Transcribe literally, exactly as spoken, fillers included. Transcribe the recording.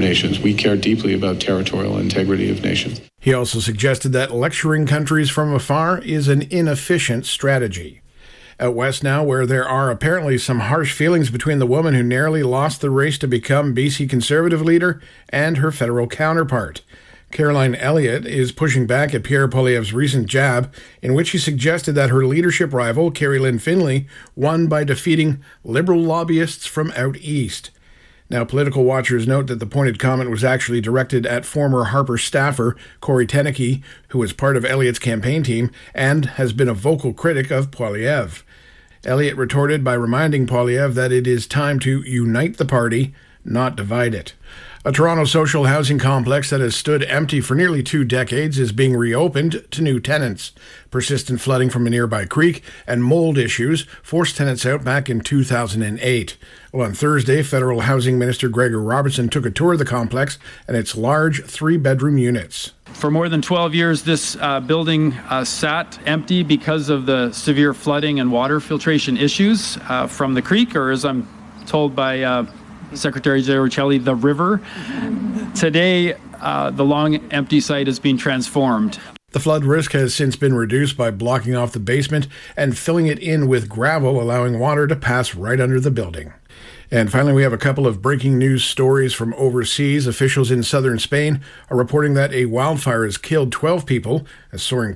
nations. We care deeply about territorial integrity of nations. He also suggested that lecturing countries from afar is an inefficient strategy. Out west now, where there are apparently some harsh feelings between the woman who narrowly lost the race to become B C Conservative leader and her federal counterpart. Caroline Elliott is pushing back at Pierre Poilievre's recent jab, in which he suggested that her leadership rival, Carrie Lynn Finlay, won by defeating Liberal lobbyists from out east. Now, political watchers note that the pointed comment was actually directed at former Harper staffer Corey Teneke, who was part of Elliott's campaign team and has been a vocal critic of Poilievre. Elliott retorted by reminding Poilievre that it is time to unite the party, not divide it. A Toronto social housing complex that has stood empty for nearly two decades is being reopened to new tenants. Persistent flooding from a nearby creek and mold issues forced tenants out back in two thousand eight. Well, on Thursday, Federal Housing Minister Gregor Robertson took a tour of the complex and its large three-bedroom units. For more than twelve years, this uh, building uh, sat empty because of the severe flooding and water filtration issues uh, from the creek, or as I'm told by uh, Secretary Giorcelli, the river. Today, uh, the long empty site is being transformed. The flood risk has since been reduced by blocking off the basement and filling it in with gravel, allowing water to pass right under the building. And finally, we have a couple of breaking news stories from overseas. Officials in southern Spain are reporting that a wildfire has killed twelve people as soaring